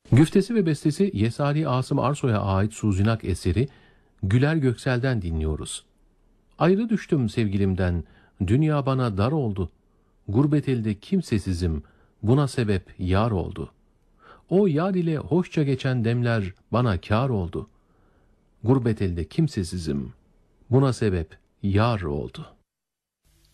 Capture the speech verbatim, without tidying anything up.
Güftesi ve bestesi Yesari Asım Arsoy'a ait Suzinak eseri Güler Göksel'den dinliyoruz. Ayrı düştüm sevgilimden, dünya bana dar oldu. Gurbet elde kimsesizim, buna sebep yar oldu. O yar ile hoşça geçen demler bana kâr oldu. Gurbet elde kimsesizim, buna sebep yar oldu.